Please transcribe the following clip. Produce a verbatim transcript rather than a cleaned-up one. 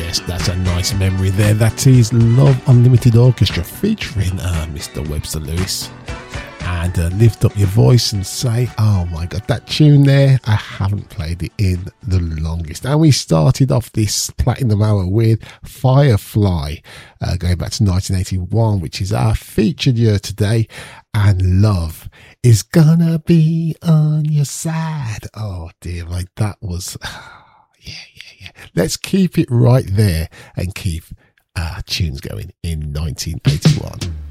Yes, that's a nice memory there. That is Love Unlimited Orchestra featuring uh, Mister Webster Lewis. And uh, lift up your voice and say, oh my God, that tune there, I haven't played it in the longest. And we started off this Platinum Hour with Firefly, uh, going back to nineteen eighty-one, which is our featured year today. And Love is gonna be on your side. Oh dear, like that was, yeah, yeah, yeah. Let's keep it right there and keep uh, tunes going in nineteen eighty-one.